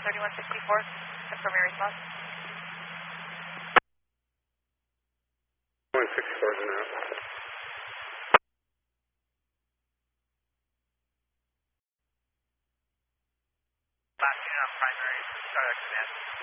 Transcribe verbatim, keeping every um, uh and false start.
thirty-one sixty-four. Confirm your response. one sixty-four now. Last unit on primary, start at command.